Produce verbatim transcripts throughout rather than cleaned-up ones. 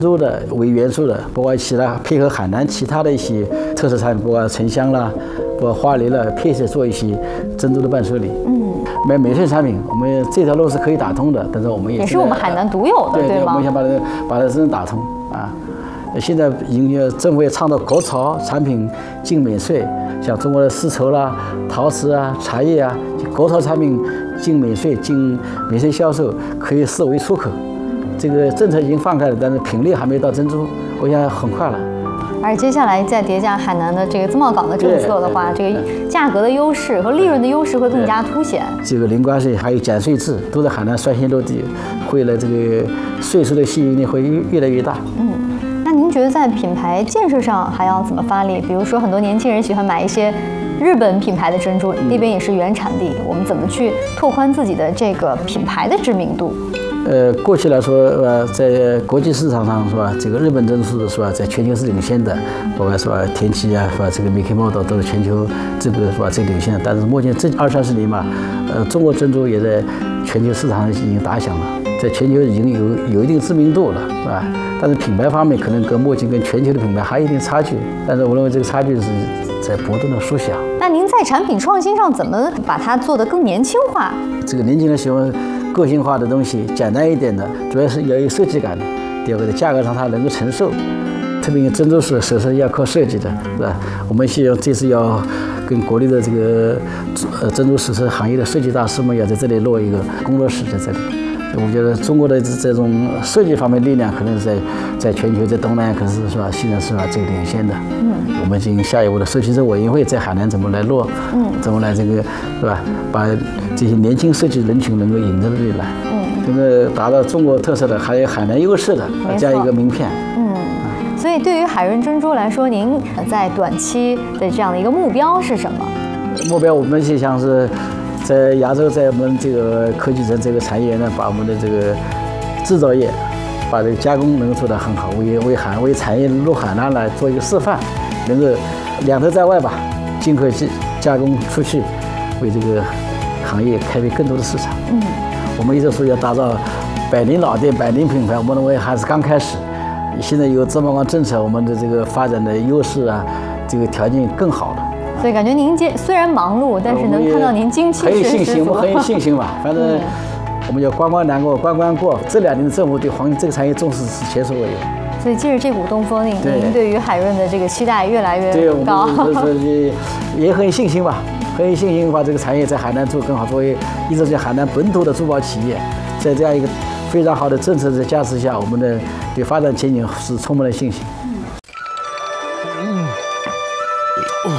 珍珠的为元素的，包括其他配合海南其他的一些特色产品，包括沉香啦，包括花梨啦，配合做一些珍珠的伴手礼。嗯，买免税产品，我们这条路是可以打通的，但是我们也也是我们海南独有的， 对对吗？ 我们想把它把它真正打通啊。现在已经政府也倡导国潮产品进免税，像中国的丝绸啦、陶瓷啊、茶叶啊，国潮产品进免税、进免税销售，可以视为出口。这个政策已经放开了，但是品类还没到珍珠，我想很快了。 而接下来再叠加海南的这个自贸港的政策的话，这个价格的优势和利润的优势会更加凸显。 这个零关税还有减税制都在海南率先落地，会了这个税收的吸引力会越来越大。 嗯。那您觉得在品牌建设上还要怎么发力？比如说，很多年轻人喜欢买一些日本品牌的珍珠，那边也是原产地，我们怎么去拓宽自己的这个品牌的知名度？ 呃，过去来说，呃，在国际市场上是吧，这个日本珍珠是吧，在全球是领先的，包括是吧，田崎啊，是吧，这个 Mickey Model 都是全球这个是吧，最领先的。但是目前这二三十年嘛，呃，中国珍珠也在全球市场上已经打响了，在全球已经有有一定知名度了，是吧？但是品牌方面可能跟目前跟全球的品牌还有一定差距，但是我认为这个差距是在不断的缩小。 那您在产品创新上怎么把它做得更年轻化？ 这个年轻人喜欢个性化的东西，简单一点的，主要是要有设计感的。第二个，在价格上它能够承受，特别珍珠是首饰要靠设计的，是吧？我们希望这次要跟国内的这个呃珍珠首饰行业的设计大师们要在这里落一个工作室在这里。我觉得中国的这种设计方面力量，可能是在在全球，在东南亚可能是是吧，现在是吧最领先的。嗯，我们进行下一步的设计师委员会在海南怎么来落，嗯，怎么来这个是吧，把这些年轻设计人群能够引到这里来，嗯，这个达到中国特色的，还有海南优势的这样一个名片。嗯， 所以对于海润珍珠来说，您在短期的这样的一个目标是什么？ 目标我们就像是。在亚洲，在我们这个科技城这个产业呢，把我们的这个制造业，把这个加工能够做得很好，为为海为产业入海南来做一个示范，能够两头在外吧，进口加加工出去，为这个行业开辟更多的市场。嗯，我们一直说要打造百年老店、百年品牌，我们认为还是刚开始。现在有自贸港政策，我们的这个发展的优势啊，这个条件更好了。 所以感觉您这虽然忙碌，但是能看到您精气神十足。 很有信心，我们很有信心吧。反正我们叫关关难过关关过。这两年的政府对黄金这个产业重视是前所未有。 所以借着这股东风，您您对于海润的这个期待越来越高。 对，我们也也很有信心吧，很有信心把这个产业在海南做更好。作为一直在海南本土的珠宝企业，在这样一个非常好的政策的加持下，我们的对发展前景是充满了信心。嗯。嗯。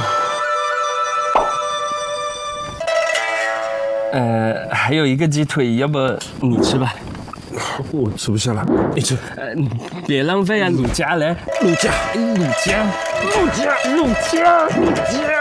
呃，还有一个鸡腿，要不你吃吧？ 我吃不下了，你吃。 呃，别浪费啊，你夹来。 陆家， 陆家， 陆家，陆家，陆家。